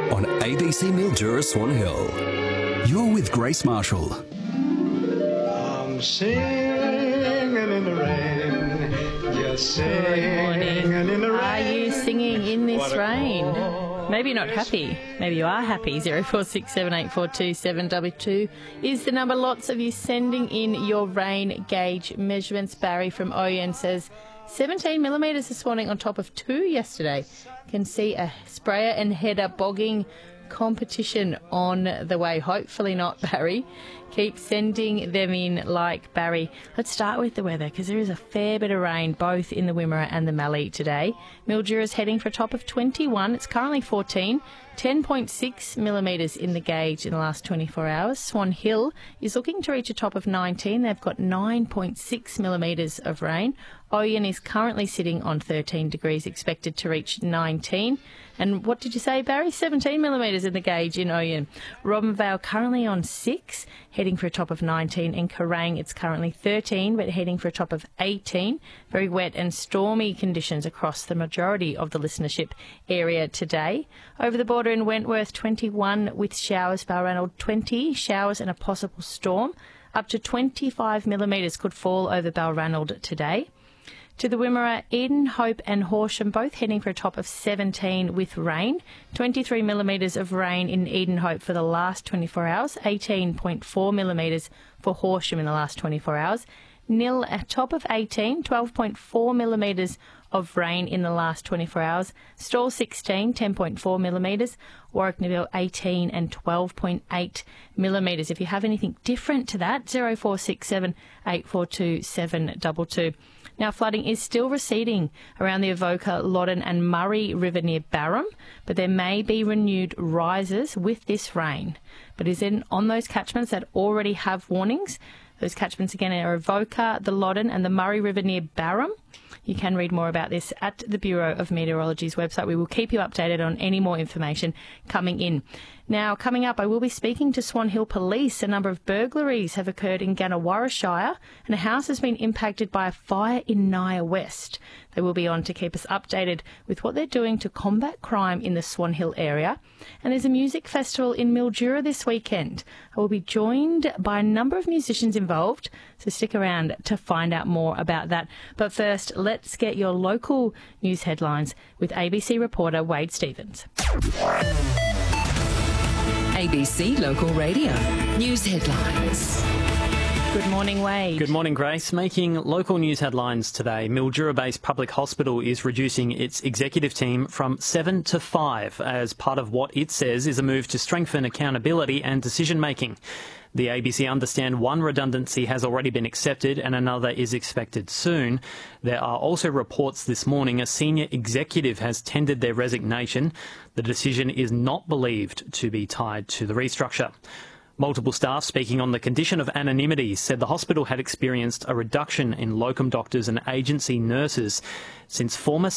on ABC Mildura Swan Hill. You're with Grace Marshall. I'm singing in the rain, just singing in the rain. Are you singing in this rain? Maybe you're not happy. Maybe you are happy. 0467842722 is the number. Lots of you sending in your rain gauge measurements. Barry from Oyen says 17 millimetres this morning on top of 2 yesterday. Can see a sprayer and header bogging competition on the way. Hopefully not, Barry. Keep sending them in like Barry. Let's start with the weather because there is a fair bit of rain both in the Wimmera and the Mallee today. Mildura is heading for a top of 21. It's currently 14. 10.6 millimetres in the gauge in the last 24 hours. Swan Hill is looking to reach a top of 19. They've got 9.6 millimetres of rain. Oyen is currently sitting on 13 degrees, expected to reach 19. And what did you say, Barry? 17 millimetres in the gauge in Oyen. Robinvale currently on 6, heading for a top of 19. In Kerrang, it's currently 13, but heading for a top of 18. Very wet and stormy conditions across the majority of the listenership area today. Over the border in Wentworth, 21 with showers. Balranald, 20 showers and a possible storm. Up to 25 millimetres could fall over Balranald today. To the Wimmera, Eden, Hope and Horsham both heading for a top of 17 with rain. 23 millimetres of rain in Eden Hope for the last 24 hours. 18.4 millimetres for Horsham in the last 24 hours. Nil at top of 18, 12.4 millimetres of rain in the last 24 hours. Stawell 16, 10.4 millimetres. Warwickneville 18 and 12.8 millimetres. If you have anything different to that, 0467 842 722. Now, flooding is still receding around the Avoca, Loddon and Murray River near Barham, but there may be renewed rises with this rain. But is it on those catchments that already have warnings? Those catchments again are Avoca, the Loddon and the Murray River near Barham. You can read more about this at the Bureau of Meteorology's website. We will keep you updated on any more information coming in. Now, coming up, I will be speaking to Swan Hill Police. A number of burglaries have occurred in Gannawarra Shire and a house has been impacted by a fire in Naya West. They will be on to keep us updated with what they're doing to combat crime in the Swan Hill area. And there's a music festival in Mildura this weekend. I will be joined by a number of musicians involved, so stick around to find out more about that. But first, let's get your local news headlines with ABC reporter Wade Stevens. ABC Local Radio. News headlines. Good morning, Wade. Good morning, Grace. Making local news headlines today, Mildura-based Public Hospital is reducing its executive team from 7 to 5 as part of what it says is a move to strengthen accountability and decision-making. The ABC understand one redundancy has already been accepted and another is expected soon. There are also reports this morning a senior executive has tendered their resignation. The decision is not believed to be tied to the restructure. Multiple staff speaking on the condition of anonymity said the hospital had experienced a reduction in locum doctors and agency nurses since former